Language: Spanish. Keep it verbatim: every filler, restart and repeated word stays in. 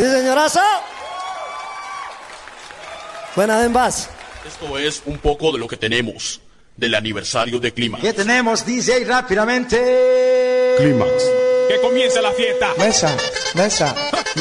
Sí, señorazo. Buenas en paz. Esto es un poco de lo que tenemos del aniversario de Clímax. ¿Qué tenemos, D J? Rápidamente. Clímax. Que comience la fiesta. Mesa, mesa.